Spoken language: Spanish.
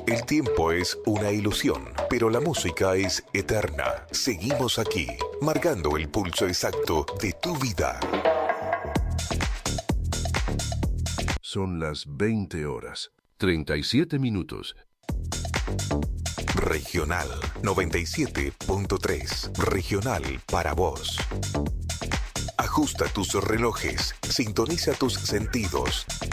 El tiempo es una ilusión, pero la música es eterna. Seguimos aquí, marcando el pulso exacto de tu vida. Son las 20 horas, 37 minutos. Regional 97.3. Regional para vos. Ajusta tus relojes, sintoniza tus sentidos.